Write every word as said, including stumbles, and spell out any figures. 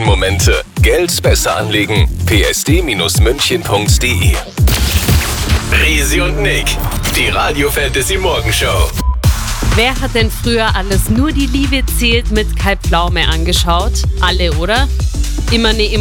guten Momente. Geld besser anlegen. p s d München punkt d e. Risi und Nick, die Radio Fantasy Morgenshow. Wer hat denn früher alles Nur die Liebe zählt mit Kai Pflaume angeschaut? Alle, oder? Immer eine